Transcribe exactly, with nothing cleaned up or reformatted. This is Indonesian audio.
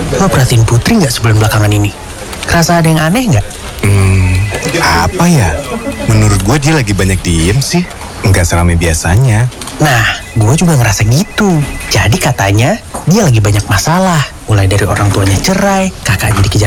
Lo perhatiin Putri nggak sebulan belakangan ini? Kerasa ada yang aneh nggak? Hmm, apa ya? Menurut gue dia lagi banyak diem sih. Nggak seramai biasanya. Nah, gue juga ngerasa gitu. Jadi katanya dia lagi banyak masalah. Mulai dari orang tuanya cerai, kakaknya dikejar